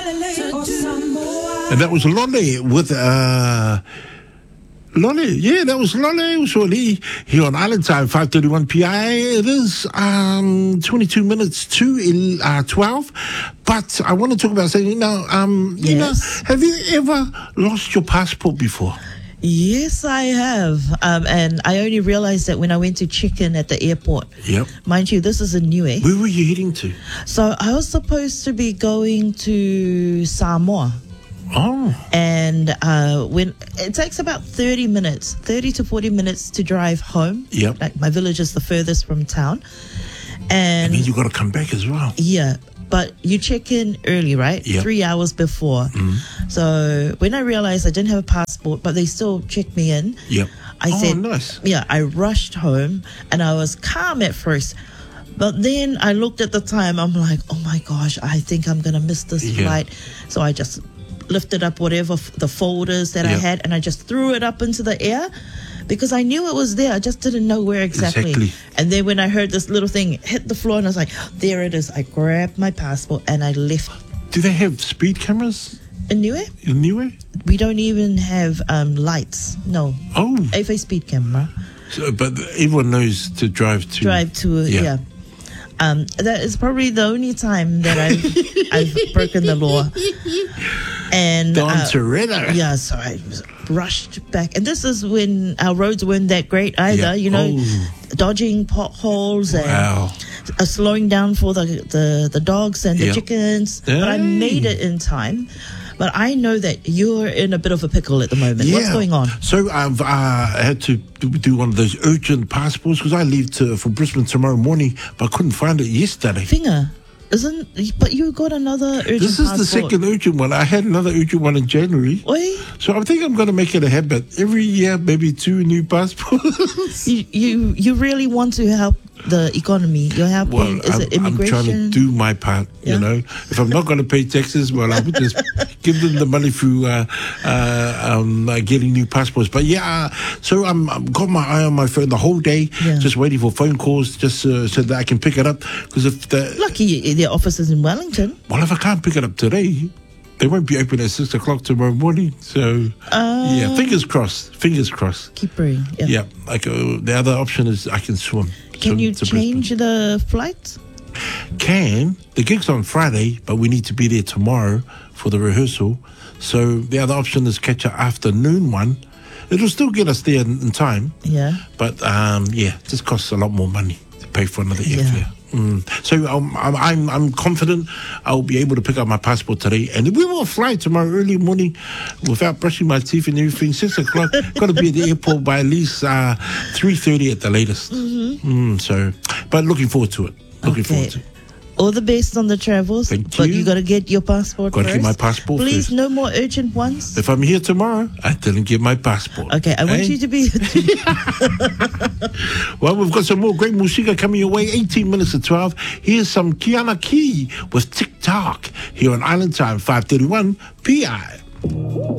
And that was Lolly with Lolly, yeah, that was Lolly. Surely here on Island Time, 5:31 PI. It is 22 minutes to 12. But I want to talk about saying, you know, have you ever lost your passport before? Yes, I have. And I only realized that when I went to check in at the airport. Yep. Mind you, this is in Niue. Where were you heading to? So I was supposed to be going to Samoa. Oh. And when it takes about 30 to 40 minutes to drive home. Yep. Like my village is the furthest from town. And then you got to come back as well. Yeah. But you check in early, right? Yep. 3 hours before. So when I realized I didn't have a passport, but they still checked me in. Yep. I said, nice. Yeah, I rushed home and I was calm at first. But then I looked at the time. I'm like, oh my gosh, I think I'm going to miss this flight. So I just lifted up whatever the folders that I had and I just threw it up into the air because I knew it was there. I just didn't know where exactly. And then when I heard this little thing hit the floor and I was like, there it is. I grabbed my passport and I left. Do they have speed cameras? In Niue? In Niue? We don't even have lights. No. Oh. AV speed camera. So, but everyone knows to drive to. Yeah. That is probably the only time that I've broken the law. And Don Toretto. Yeah, so I rushed back. And this is when our roads weren't that great either, dodging potholes and slowing down for the dogs and the chickens. But I made it in time. But I know that you're in a bit of a pickle at the moment. What's going on? So I've had to do one of those urgent passports because I leave for Brisbane tomorrow morning, but I couldn't find it yesterday. But you got another urgent passport. This is the second urgent one. I had another urgent one in January. Oi. So I think I'm going to make it a habit. Every year, maybe 2 new passports. You really want to help the economy. You're helping, is it immigration? I'm trying to do my part, you know. If I'm not going to pay taxes, well, I would just give them the money through getting new passports. But so I've got my eye on my phone the whole day, just waiting for phone calls, just so that I can pick it up. Because lucky their office is in Wellington. Well, if I can't pick it up today, they won't be open at 6 o'clock tomorrow morning. So, fingers crossed. Keep praying. Yeah. The other option is I can swim. Can you change the flights? The gig's on Friday, but we need to be there tomorrow for the rehearsal. So the other option is catch an afternoon one. It'll still get us there in time. Yeah. But it just costs a lot more money to pay for another airfare. So I'm confident I'll be able to pick up my passport today, and we will fly tomorrow early morning without brushing my teeth and everything. 6 o'clock, got to be at the airport by at least 3:30 at the latest. But looking forward to it. Looking forward to it. All the best on the travels. But you got to get your passport first. Got to get my passport Please, first. no more urgent ones. If I'm here tomorrow, I didn't get my passport. Okay, I want you to be... Well, we've got some more great musica coming your way. 18 minutes to 12. Here's some Kiana Key with TikTok here on Island Time, 5:31 PI.